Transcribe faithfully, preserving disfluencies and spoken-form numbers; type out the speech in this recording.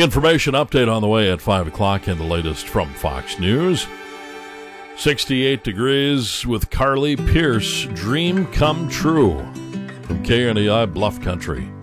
Information update on the way at five o'clock and the latest from Fox News. sixty-eight degrees with Carly Pierce. Dream come true from K N E I Bluff Country.